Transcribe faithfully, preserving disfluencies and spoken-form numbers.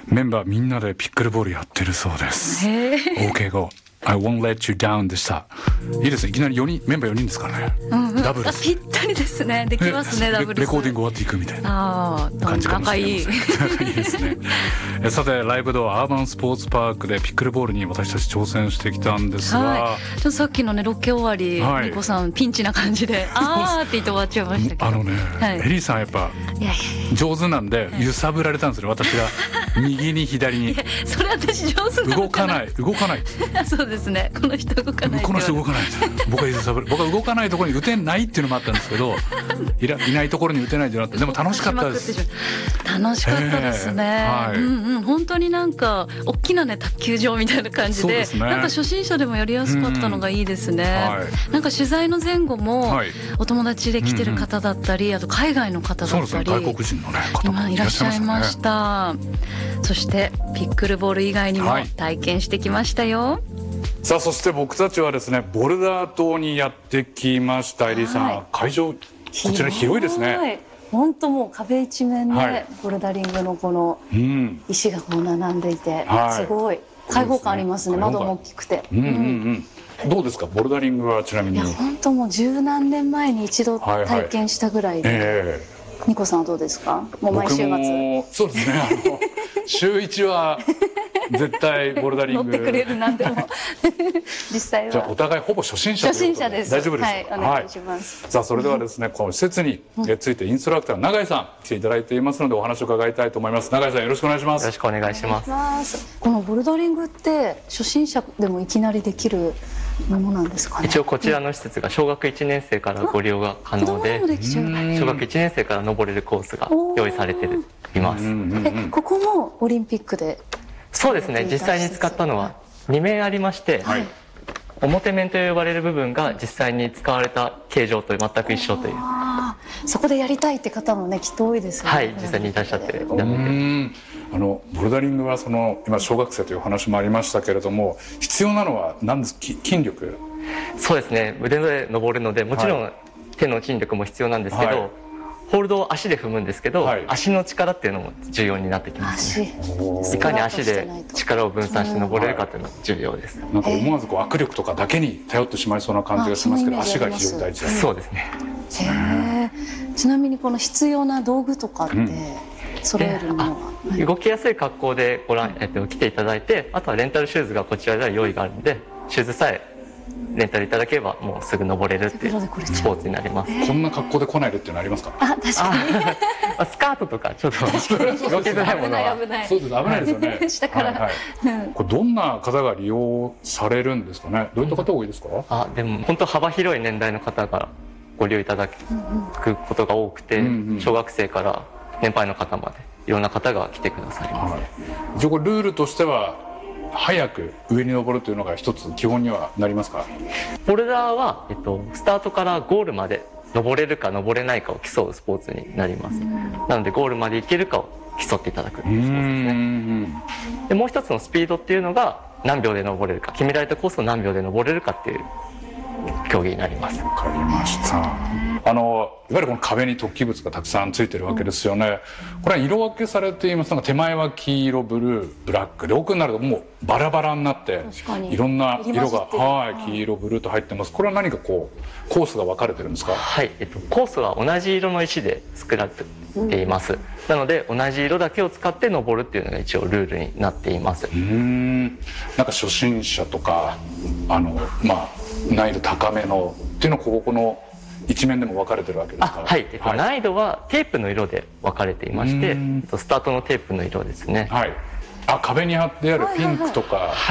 メンバーみんなでピックルボールやってるそうです。 へー OK go I won't let you down でした。いいですね、いきなりよにんメンバーよにんですからね、 うんうん、 ダブルスぴったりですね。できますね、ダブルス。 レコーディング終わっていくみたいな感じかもしれません。仲いいですね。さてライブドアアーバンスポーツパークでピックルボールに私たち挑戦してきたんですが、 はい、ちょっとさっきのねロケ終わり、はい、ニコさんピンチな感じであーって言って終わっちゃいましたけど、 あのね、はい、エリーさんやっぱ上手なんで揺さぶられたんですよ、私が右に左に。 それ私上手なの動かない動かないそうですね、この人動かない、 この人動かない僕は揺さぶる僕は動かないところに打てないっていうのもあったんですけどい, らいないところに打てないっていうのがあって、でも楽しかったです。 楽しかったですね、はい、うんうん、本当になんか大きなね卓球場みたいな感じ で, で、ね、なんか初心者でもやりやすかったのがいいですね、はい、なんか取材の前後も、はい、お友達で来てる方だったり、うんうん、あと海外の方だったり、 そうですね、外国人の、ね、方もいらっしゃいました。そしてピックルボール以外にも体験してきましたよ、はい。 さあそして僕たちはですねボルダー島にやってきました。エリーさん、はい、会場こちら広いですね。 本当もう壁一面で、はい、ボルダリングのこの石がこう並んでいて、うん、すごい開放感ありますね、窓も大きくて、うんうんうん、どうですかボルダリングは。ちなみにいや本当もう十何年前に一度体験したぐらいで、はいはい、えー、ニコさんはどうですか。もう毎週末。僕もそうですね、あの週一は絶対ボルダリング乗ってくれるなんでも実際はじゃあお互いほぼ初心者ということで。 初心者です。 大丈夫ですか。 はい、お願いします、 はい、さあそれではですねこの施設についてインストラクターの永井さん来ていただいていますのでお話を伺いたいと思います。永井さんよろしくお願いします。 よろしくお願いします。 このボルダリングって初心者でもいきなりできるものなんですかね。 一応こちらの施設が小学いちねん生からご利用が可能で、小学いちねん生から登れるコースが用意されています。 えここもオリンピックで。 そうですね、実際に使ったのはにめんありまして、はい、表面と呼ばれる部分が実際に使われた形状と全く一緒という。 あそこでやりたいって方もねきっと多いですよね。 はい、実際にいらっしゃってる。 あのボルダリングはその今小学生というお話もありましたけれども、必要なのは何です。筋力。 そうですね、腕で登るのでもちろん手の筋力も必要なんですけど、はい、ホールドを足で踏むんですけど、はい、足の力っていうのも重要になってきます、ね、いかに足で力を分散して登れるかっていうのが重要です。 なんか思わずこう握力とかだけに頼ってしまいそうな感じがしますけど、足が非常に大事です。 そうですね。 へちなみにこの必要な道具とかって揃えるものは、 うん、動きやすい格好でご覧、えっと、来ていただいて、あとはレンタルシューズがこちらでは用意があるので、シューズさえレンタルいただければもうすぐ登れるっていうスポーツになります。 こんな格好で来ないでっていうのありますか。 あ確かにスカートとかちょっと動きづらいものは危ないそうです、危ないですよね下から、はいはい、 これどんな方が利用されるんですかね。どういった方多いですか。 あでも本当幅広い年代の方がご利用いただくことが多くて、うんうん、小学生から年配の方までいろんな方が来てくださいます、はい、 一応これルールとしては早く上に登るというのが一つ基本にはなりますか。 ボルダーは、えっと、スタートからゴールまで登れるか登れないかを競うスポーツになります。なのでゴールまで行けるかを競っていただくというスポーツですね。でもう一つのスピードっていうのが何秒で登れるか、決められたコースを何秒で登れるかっていう競技になります。 わかりました。あのいわゆるこの壁に突起物がたくさんついてるわけですよね。これは色分けされています。なんか手前は黄色、ブルー、ブラックで、奥になるともうバラバラになっていろんな色が、はい、黄色、ブルーと入ってます。これは何かこうコースが分かれてるんですか。 はい、えっと、コースは同じ色の石で作られています、うん、なので同じ色だけを使って登るっていうのが一応ルールになっています。 うーん、なんか初心者とかあのまあ難易度高めのっていうのをここの一面でも分かれてるわけですか。 はい、えっとはい、難易度はテープの色で分かれていまして、スタートのテープの色ですね。 はい、あ壁に貼ってあるピンクとか、はいはいはい